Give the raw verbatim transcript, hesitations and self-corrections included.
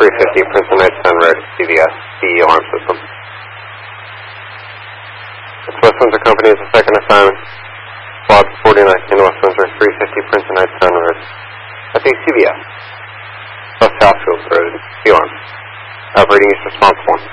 three fifty Princeton Knightstown Road, C V S, D E alarm system. It's West Windsor Company is the second assignment. Squad forty-nine in West Windsor, three fifty Princeton Knightstown Road. That's a C V S. West Southfield Road, D E alarm. Operating is response one.